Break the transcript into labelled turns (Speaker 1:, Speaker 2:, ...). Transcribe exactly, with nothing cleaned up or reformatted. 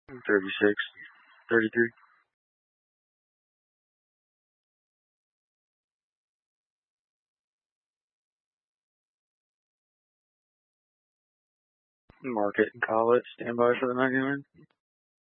Speaker 1: thirty-six, thirty-three. Mark it and call it. Stand by for the ninety-nine.